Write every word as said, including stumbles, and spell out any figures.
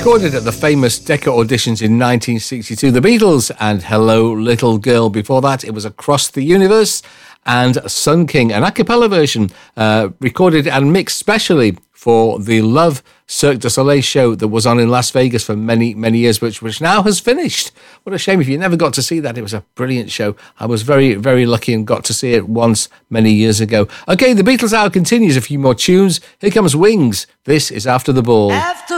Recorded at the famous Decca auditions in nineteen sixty-two, The Beatles and Hello Little Girl. Before that, it was Across the Universe and Sun King, an a cappella version uh, recorded and mixed specially for the Love Cirque du Soleil show that was on in Las Vegas for many, many years, which, which now has finished. What a shame if you never got to see that. It was a brilliant show. I was very, very lucky and got to see it once many years ago. Okay, the Beatles Hour continues. A few more tunes. Here comes Wings. This is After the Ball. After